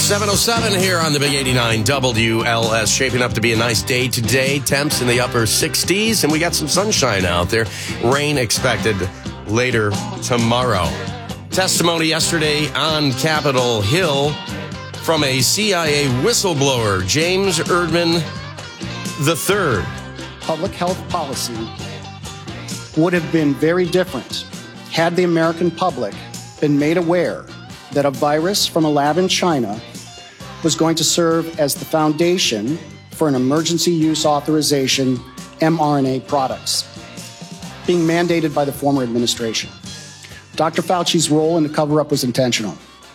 7:07 here on the Big 89 WLS. Shaping up to be a nice day today. Temps in the upper 60s, and we got some sunshine out there. Rain expected later tomorrow. Testimony yesterday on Capitol Hill from a CIA whistleblower, James Erdman III. Public health policy would have been very different had the American public been made aware that a virus from a lab in China was going to serve as the foundation for an emergency use authorization mRNA products being mandated by the former administration. Dr. Fauci's role in the cover-up was intentional.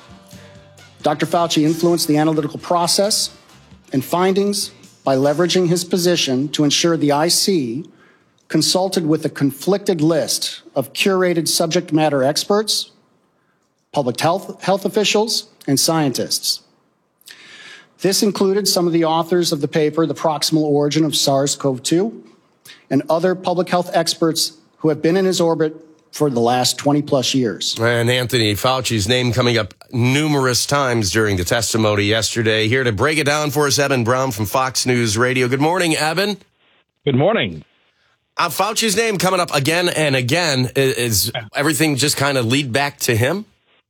Dr. Fauci influenced the analytical process and findings by leveraging his position to ensure the IC consulted with a conflicted list of curated subject matter experts, public health officials, and scientists. This included some of the authors of the paper, The Proximal Origin of SARS-CoV-2, and other public health experts who have been in his orbit for the last 20-plus years. And Anthony Fauci's name coming up numerous times during the testimony yesterday. Here to break it down for us, Eben Brown from Fox News Radio. Good morning, Eben. Good morning. Fauci's name coming up again and again. Is everything just kind of lead back to him?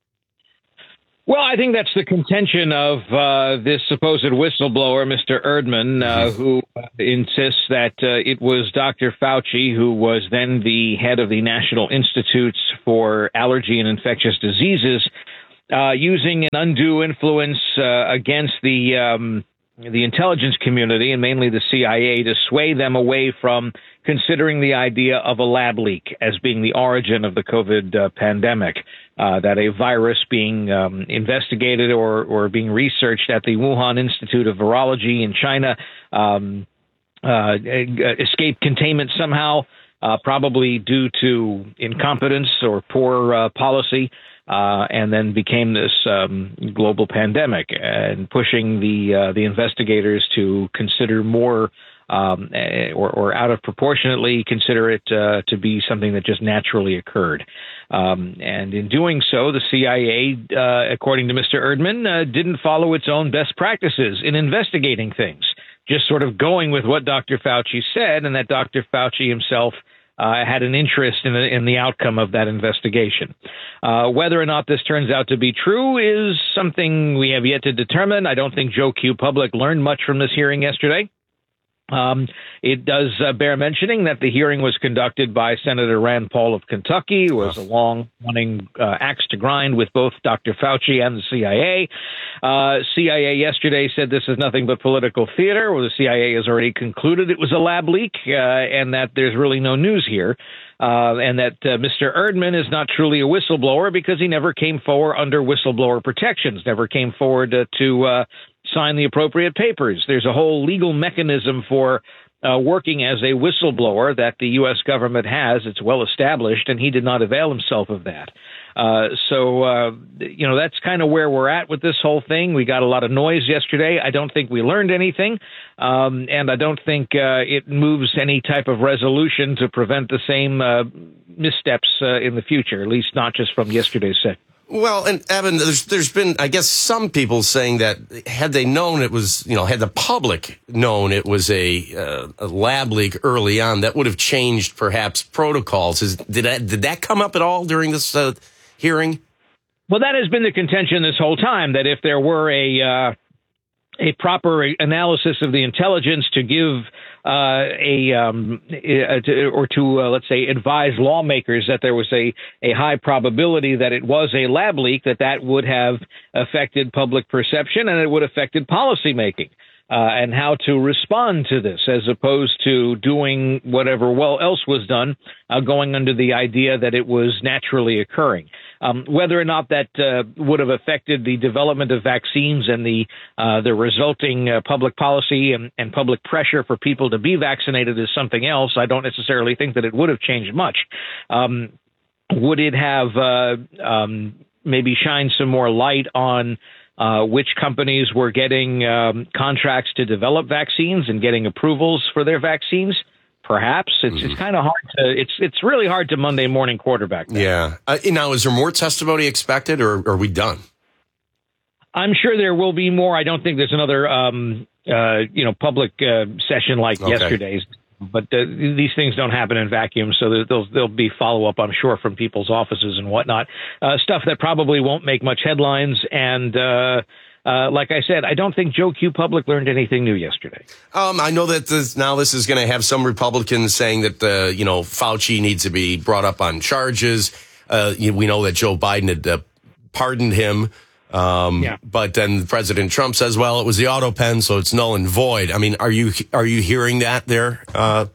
Well, I think that's the contention of this supposed whistleblower, Mr. Erdman, who insists that it was Dr. Fauci, who was then the head of the National Institutes for Allergy and Infectious Diseases, using an undue influence against the intelligence community, and mainly the CIA, to sway them away from considering the idea of a lab leak as being the origin of the COVID pandemic. That a virus being investigated or being researched at the Wuhan Institute of Virology in China escaped containment somehow, probably due to incompetence or poor policy, and then became this global pandemic, and pushing the investigators to consider more or out of proportionately consider it to be something that just naturally occurred. And in doing so, the CIA, according to Mr. Erdman, didn't follow its own best practices in investigating things, just sort of going with what Dr. Fauci said, and that Dr. Fauci himself had an interest in the outcome of that investigation. Whether or not this turns out to be true is something we have yet to determine. I don't think Joe Q. Public learned much from this hearing yesterday. It does bear mentioning that the hearing was conducted by Senator Rand Paul of Kentucky, who was a long-running axe to grind with both Dr. Fauci and the CIA. CIA yesterday said this is nothing but political theater, where the CIA has already concluded it was a lab leak, and that there's really no news here. And that Mr. Erdman is not truly a whistleblower because he never came forward under whistleblower protections, never came forward to sign the appropriate papers. There's a whole legal mechanism for working as a whistleblower that the U.S. government has. It's well established, and he did not avail himself of that. So that's kind of where we're at with this whole thing. We got a lot of noise yesterday. I don't think we learned anything, and I don't think it moves any type of resolution to prevent the same missteps in the future, at least not just from yesterday's set. Well, and Evan, there's been, I guess, some people saying that had they known it was, had the public known it was a lab leak early on, that would have changed perhaps protocols. Did that come up at all during this hearing? Well, that has been the contention this whole time, that if there were a proper analysis of the intelligence to give let's say, advise lawmakers that there was a high probability that it was a lab leak, that would have affected public perception, and it would have affected policymaking and how to respond to this, as opposed to doing whatever else was done, going under the idea that it was naturally occurring. Whether or not that would have affected the development of vaccines and the resulting public policy and public pressure for people to be vaccinated is something else. I don't necessarily think that it would have changed much. Would it have maybe shined some more light on which companies were getting contracts to develop vaccines and getting approvals for their vaccines? Perhaps. It's kind of hard to, it's really hard to Monday morning quarterback that. Yeah. Now, is there more testimony expected, or are we done? I'm sure there will be more. I don't think there's another, public session like yesterday's. But these things don't happen in vacuums, so there'll be follow-up, I'm sure, from people's offices and whatnot. Stuff that probably won't make much headlines. And like I said, I don't think Joe Q. Public learned anything new yesterday. I know that this is going to have some Republicans saying that, Fauci needs to be brought up on charges. We know that Joe Biden had pardoned him. But then President Trump says, well, it was the auto pen, so it's null and void. I mean, are you hearing that there?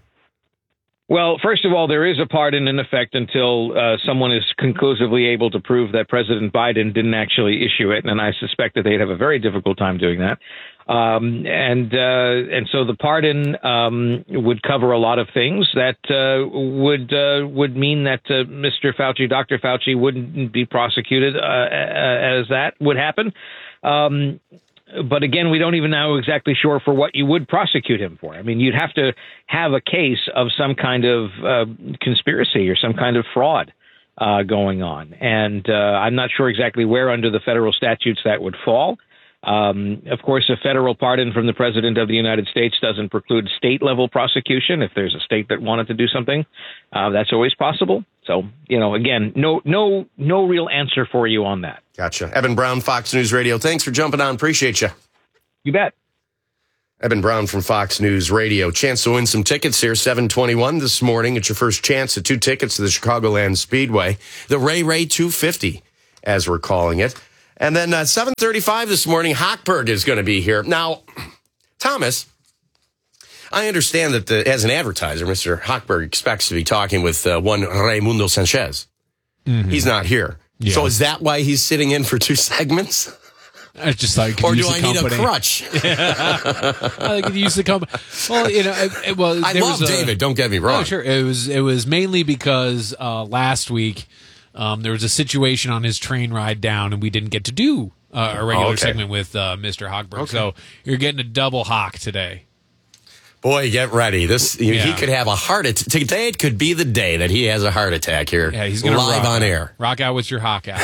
Well, first of all, there is a pardon in effect until someone is conclusively able to prove that President Biden didn't actually issue it. And I suspect that they'd have a very difficult time doing that. And so the pardon would cover a lot of things that would mean that Mr. Fauci, Dr. Fauci, wouldn't be prosecuted as that would happen. But again, we don't even know exactly sure for what you would prosecute him for. I mean, you'd have to have a case of some kind of conspiracy or some kind of fraud going on. And I'm not sure exactly where under the federal statutes that would fall. Of course, a federal pardon from the president of the United States doesn't preclude state level prosecution. If there's a state that wanted to do something, that's always possible. So, again, no real answer for you on that. Gotcha. Eben Brown, Fox News Radio. Thanks for jumping on. Appreciate you. You bet. Eben Brown from Fox News Radio. Chance to win some tickets here, 721 this morning. It's your first chance at 2 tickets to the Chicagoland Speedway. The Ray 250, as we're calling it. And then 7:35 this morning, Hochberg is going to be here. Now, Thomas, I understand that as an advertiser, Mr. Hochberg expects to be talking with one Raimundo Sanchez. Mm-hmm. He's not here. Yeah. So is that why he's sitting in for 2 segments? I just thought, or do I need a crutch? I could use the company. Well, I love David. Don't get me wrong. Oh, sure. It was mainly because last week there was a situation on his train ride down, and we didn't get to do a regular segment with Mr. Hochberg. Okay. So you're getting a double Hock today. Boy, get ready. He could have a heart attack. Today it could be the day that he has a heart attack here. Yeah, he's going to live on air. Rock out with your Hock out.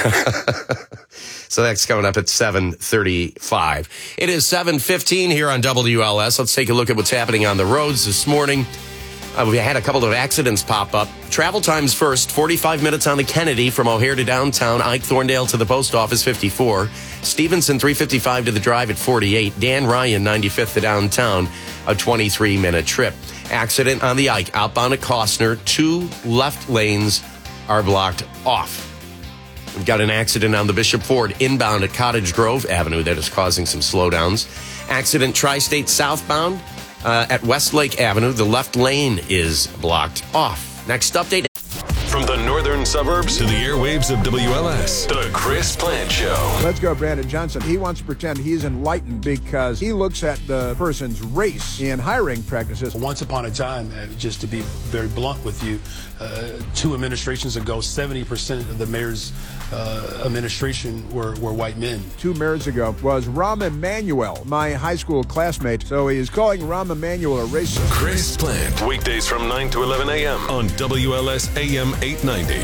So that's coming up at 7:35. It is 7:15 here on WLS. Let's take a look at what's happening on the roads this morning. We had a couple of accidents pop up. Travel times first, 45 minutes on the Kennedy from O'Hare to downtown, Ike Thorndale to the post office, 54. Stevenson, 355 to the drive at 48. Dan Ryan, 95th to downtown, a 23-minute trip. Accident on the Ike, outbound at Costner. 2 left lanes are blocked off. We've got an accident on the Bishop Ford, inbound at Cottage Grove Avenue that is causing some slowdowns. Accident Tri-State southbound. At Westlake Avenue, the left lane is blocked off. Next update. From the northern suburbs to the airwaves of WLS, the Chris Plant Show. Let's go, Brandon Johnson. He wants to pretend he's enlightened because he looks at the person's race in hiring practices. Once upon a time, just to be very blunt with you, 2 administrations ago, 70% of the mayor's administration were white men. 2 mayors ago was Rahm Emanuel, my high school classmate. So he is calling Rahm Emanuel a racist. Chris Plant, weekdays from 9 to 11 a.m. on WLS AM 890.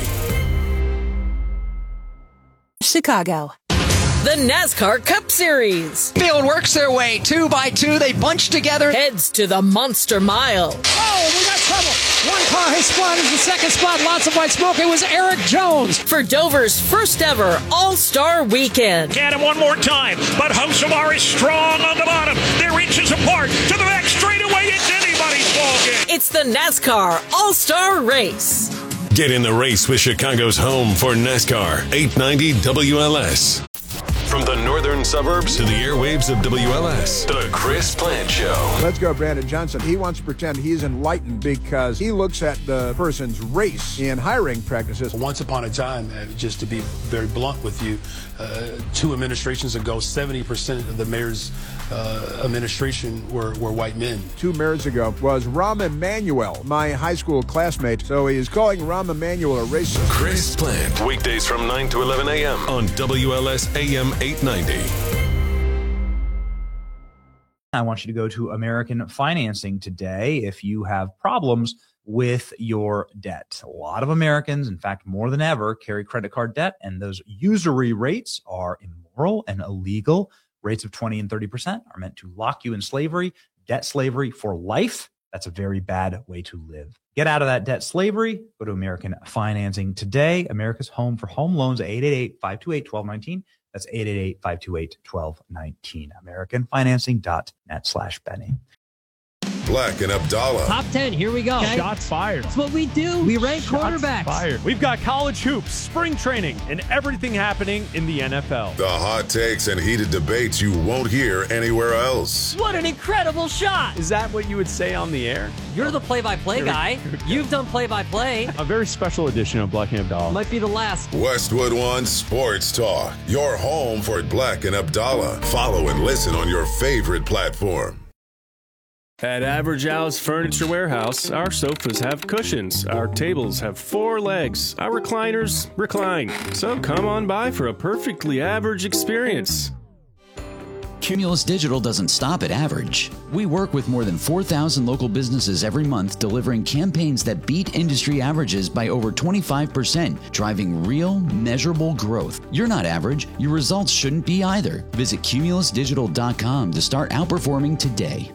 Chicago. The NASCAR Cup Series. Field works their way 2 by 2. They bunch together. Heads to the Monster Mile. Oh, we got trouble. 1 car has spotted the second spot. Lots of white smoke. It was Eric Jones. For Dover's first ever All-Star Weekend. Get him one more time. But Hocevar is strong on the bottom. They're inches apart. To the back straightaway. It's anybody's ballgame. It's the NASCAR All-Star Race. Get in the race with Chicago's home for NASCAR 890 WLS. From the northern suburbs to the airwaves of WLS, the Chris Plant Show. Let's go, Brandon Johnson. He wants to pretend he's enlightened because he looks at the person's race in hiring practices. Once upon a time, just to be very blunt with you, 2 administrations ago, 70% of the mayor's administration were white men. 2 mayors ago was Rahm Emanuel, my high school classmate. So he is calling Rahm Emanuel a racist. Chris Plant, weekdays from 9 to 11 a.m. on WLS AM 890. I want you to go to American Financing today if you have problems with your debt. A lot of Americans, in fact, more than ever, carry credit card debt, and those usury rates are immoral. immoral and illegal. Rates of 20 and 30% are meant to lock you in slavery, debt slavery for life. That's a very bad way to live. Get out of that debt slavery. Go to American Financing today. America's home for home loans, 888-528-1219. That's 888-528-1219. AmericanFinancing.net/Benny. Black and Abdallah. Top 10, here we go. Okay. Shots fired. That's what we do. We rank quarterbacks. Fired. We've got college hoops, spring training, and everything happening in the NFL. The hot takes and heated debates you won't hear anywhere else. What an incredible shot. Is that what you would say on the air? You're the play-by-play guy. You've done play-by-play. A very special edition of Black and Abdallah. Might be the last. Westwood One Sports Talk. Your home for Black and Abdallah. Follow and listen on your favorite platform. At Average Al's Furniture Warehouse, our sofas have cushions, our tables have 4 legs, our recliners recline. So come on by for a perfectly average experience. Cumulus Digital doesn't stop at average. We work with more than 4,000 local businesses every month, delivering campaigns that beat industry averages by over 25%, driving real, measurable growth. You're not average. Your results shouldn't be either. Visit cumulusdigital.com to start outperforming today.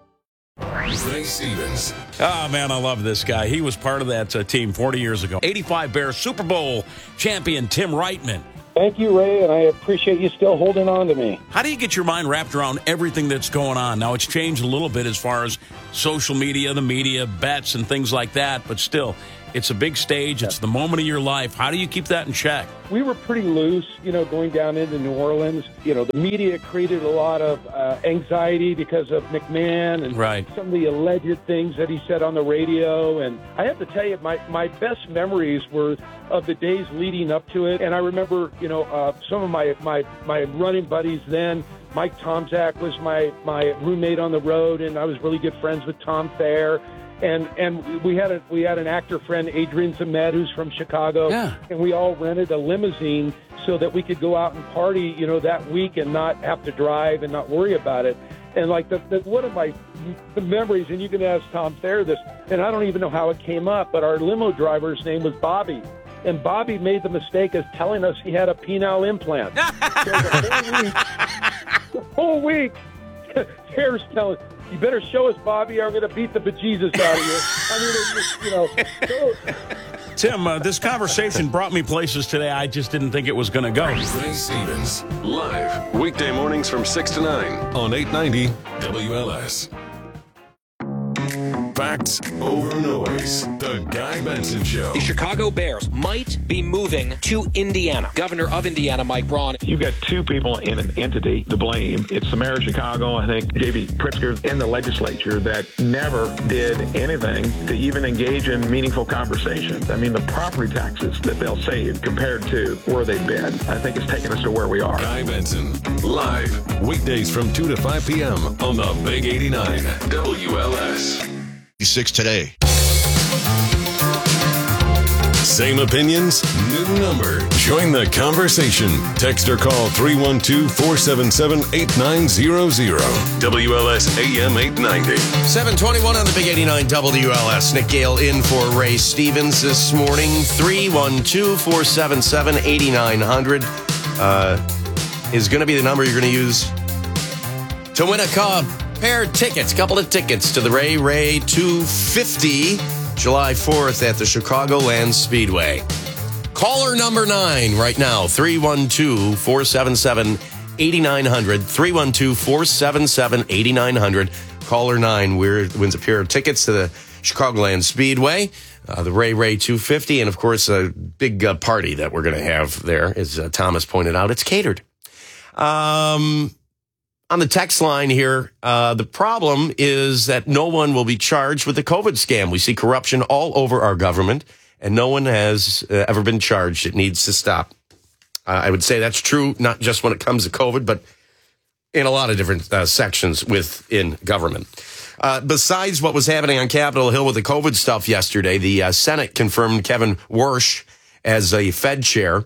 Ray Stevens. Oh, man, I love this guy. He was part of that team 40 years ago. 85 Bears Super Bowl champion Tim Reitman. Thank you, Ray, and I appreciate you still holding on to me. How do you get your mind wrapped around everything that's going on? Now, it's changed a little bit as far as social media, the media, bets, and things like that, but still, it's a big stage. It's the moment of your life. How do you keep that in check? We were pretty loose, going down into New Orleans. The media created a lot of anxiety because of McMahon and some of the alleged things that he said on the radio. And I have to tell you, my best memories were of the days leading up to it. And I remember, some of my running buddies then. Mike Tomczak was my roommate on the road, and I was really good friends with Tom Thayer. And we had an actor friend, Adrian Zamed, who's from Chicago, and we all rented a limousine so that we could go out and party, that week and not have to drive and not worry about it. And like one of my memories, and you can ask Tom Thayer this, and I don't even know how it came up, but our limo driver's name was Bobby. And Bobby made the mistake of telling us he had a penile implant. So the whole week, Tayer's telling, you better show us, Bobby, or I'm going to beat the bejesus out of you. Tim, this conversation brought me places today I just didn't think it was going to go. Ray Stevens, live, weekday mornings from 6 to 9 on 890 WLS. Facts over noise. The Guy Benson Show. The Chicago Bears might be moving to Indiana. Governor of Indiana, Mike Braun. You've got two people in an entity to blame. It's the mayor of Chicago, I think, J.B. Pritzker, and the legislature that never did anything to even engage in meaningful conversations. I mean, the property taxes that they'll save compared to where they've been, I think it's taken us to where we are. Guy Benson, live, weekdays from 2 to 5 p.m. on the Big 89 WLS. 6 today. Same opinions, new number. Join the conversation. Text or call 312-477-8900. WLS AM 890. 721 on the Big 89 WLS. Nick Gale in for Ray Stevens this morning. 312-477-8900 is going to be the number you're going to use to win a couple of tickets to the Ray 250, July 4th at the Chicagoland Speedway. Caller number 9 right now, 312-477-8900, 312-477-8900. Caller 9 wins a pair of tickets to the Chicagoland Speedway, the Ray 250, and of course a big party that we're going to have there, as Thomas pointed out. It's catered. On the text line here, the problem is that no one will be charged with the COVID scam. We see corruption all over our government, and no one has ever been charged. It needs to stop. I would say that's true, not just when it comes to COVID, but in a lot of different sections within government. Besides what was happening on Capitol Hill with the COVID stuff yesterday, the Senate confirmed Kevin Warsh as a Fed chair.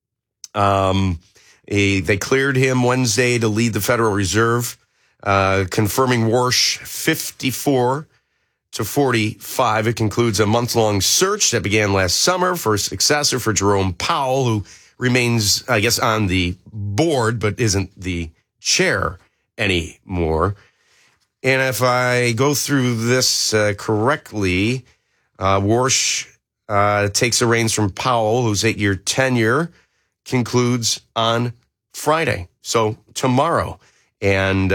They cleared him Wednesday to lead the Federal Reserve, confirming Warsh 54 to 45. It concludes a month-long search that began last summer for a successor for Jerome Powell, who remains, I guess, on the board, but isn't the chair anymore. And if I go through this correctly, Warsh takes the reins from Powell, whose 8-year tenure concludes on Friday, so tomorrow. And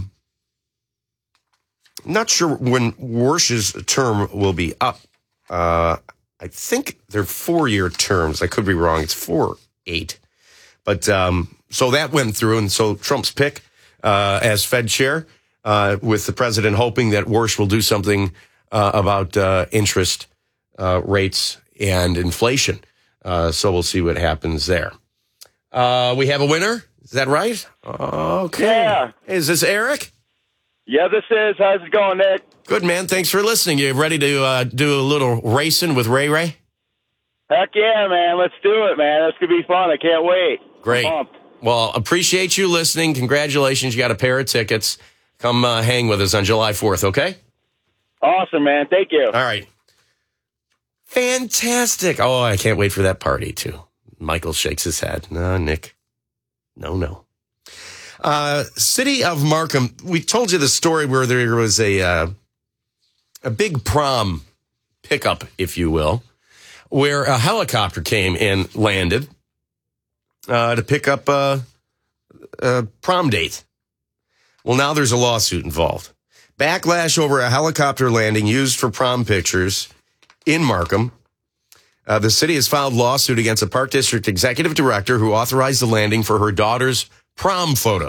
not sure when Warsh's term will be up. I think they're 4-year terms. I could be wrong. It's 4-8. But so that went through, and so Trump's pick as Fed chair, with the president hoping that Warsh will do something about interest rates and inflation. So we'll see what happens there. We have a winner. Is that right? Okay. Yeah. Is this Eric? Yeah, this is. How's it going, Nick? Good, man. Thanks for listening. You ready to do a little racing with Ray Ray? Heck yeah, man. Let's do it, man. This could be fun. I can't wait. Great. Well, appreciate you listening. Congratulations. You got a pair of tickets. Come hang with us on July 4th, okay? Awesome, man. Thank you. All right. Fantastic. Oh, I can't wait for that party, too. Michael shakes his head. No, Nick. No. City of Markham. We told you the story where there was a big prom pickup, if you will, where a helicopter came and landed to pick up a prom date. Well, now there's a lawsuit involved. Backlash over a helicopter landing used for prom pictures in Markham. The city has filed lawsuit against a Park District executive director who authorized the landing for her daughter's prom photo.